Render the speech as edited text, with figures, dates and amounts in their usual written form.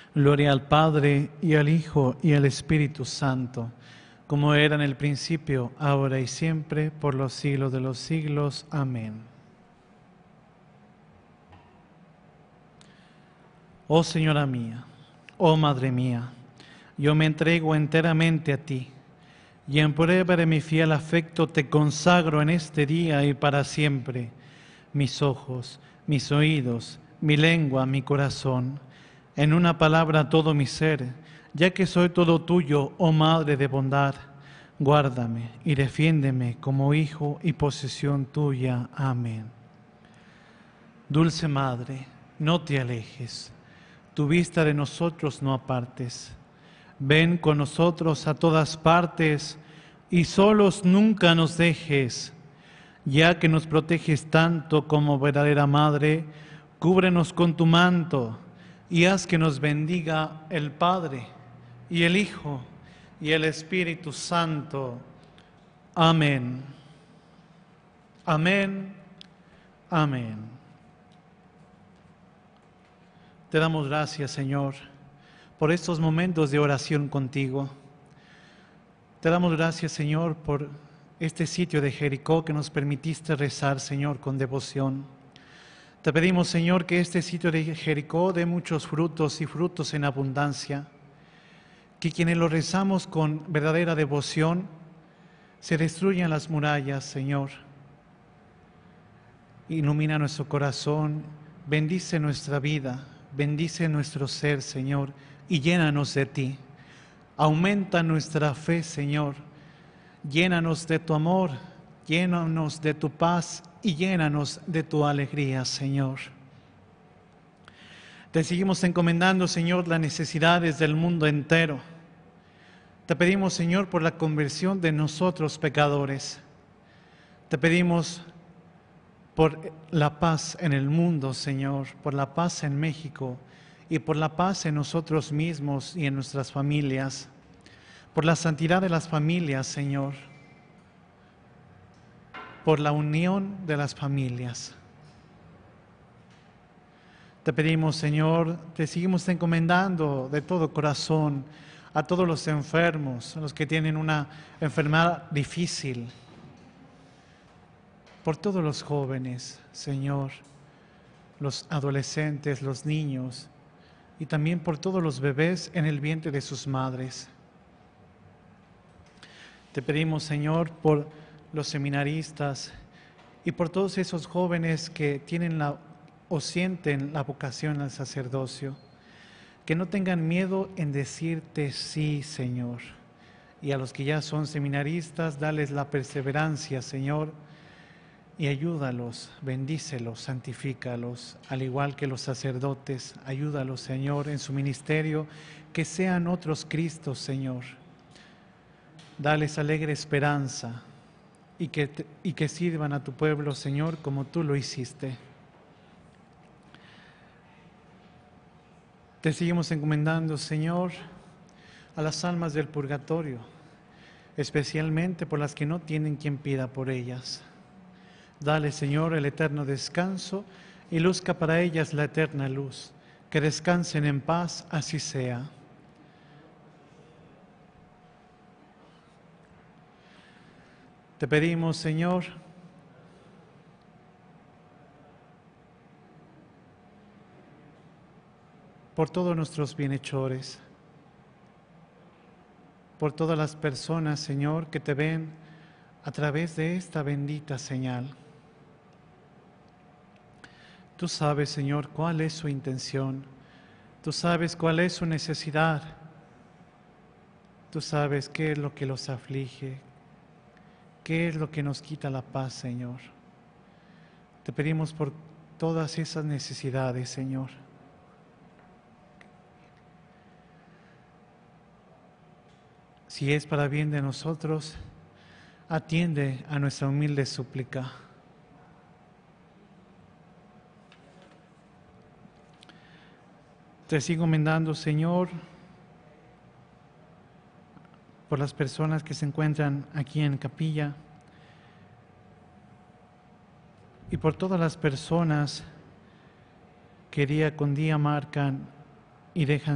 Gloria al Padre, y al Hijo, y al Espíritu Santo, como era en el principio, ahora y siempre, por los siglos de los siglos. Amén. Oh Señora mía, oh Madre mía, yo me entrego enteramente a ti, y en prueba de mi fiel afecto te consagro en este día y para siempre mis ojos, mis oídos, mi lengua, mi corazón, en una palabra todo mi ser, ya que soy todo tuyo, oh Madre de bondad. Guárdame y defiéndeme como hijo y posesión tuya. Amén. Dulce Madre, no te alejes, tu vista de nosotros no apartes. Ven con nosotros a todas partes y solos nunca nos dejes. Ya que nos proteges tanto como verdadera Madre, cúbrenos con tu manto y haz que nos bendiga el Padre y el Hijo y el Espíritu Santo. Amén. Amén. Amén. Te damos gracias, Señor, por estos momentos de oración contigo. Te damos gracias, Señor, por este sitio de Jericó que nos permitiste rezar, Señor, con devoción. Te pedimos, Señor, que este sitio de Jericó dé muchos frutos y frutos en abundancia. Que quienes lo rezamos con verdadera devoción, se destruyan las murallas, Señor. Ilumina nuestro corazón, bendice nuestra vida, bendice nuestro ser, Señor, y llénanos de ti. Aumenta nuestra fe, Señor. Llénanos de tu amor, llénanos de tu paz y llénanos de tu alegría, Señor. Te seguimos encomendando, Señor, las necesidades del mundo entero. Te pedimos, Señor, por la conversión de nosotros pecadores. Te pedimos por la paz en el mundo, Señor, por la paz en México y por la paz en nosotros mismos y en nuestras familias. Por la santidad de las familias, Señor, por la unión de las familias. Te pedimos, Señor, te seguimos encomendando de todo corazón a todos los enfermos, a los que tienen una enfermedad difícil, por todos los jóvenes, Señor, los adolescentes, los niños, y también por todos los bebés en el vientre de sus madres. Te pedimos, Señor, por los seminaristas y por todos esos jóvenes que tienen o sienten la vocación al sacerdocio, que no tengan miedo en decirte sí, Señor. Y a los que ya son seminaristas, dales la perseverancia, Señor, y ayúdalos, bendícelos, santifícalos, al igual que los sacerdotes, ayúdalos, Señor, en su ministerio, que sean otros Cristos, Señor. Dales alegre esperanza y que sirvan a tu pueblo, Señor, como tú lo hiciste. Te seguimos encomendando, Señor, a las almas del purgatorio, especialmente por las que no tienen quien pida por ellas. Dale, Señor, el eterno descanso y luzca para ellas la eterna luz. Que descansen en paz, así sea. Te pedimos, Señor, por todos nuestros bienhechores, por todas las personas, Señor, que te ven a través de esta bendita señal. Tú sabes, Señor, cuál es su intención. Tú sabes cuál es su necesidad. Tú sabes qué es lo que los aflige. ¿Qué es lo que nos quita la paz, Señor? Te pedimos por todas esas necesidades, Señor. Si es para bien de nosotros, atiende a nuestra humilde súplica. Te sigo encomendando, Señor, por las personas que se encuentran aquí en capilla y por todas las personas que día con día marcan y dejan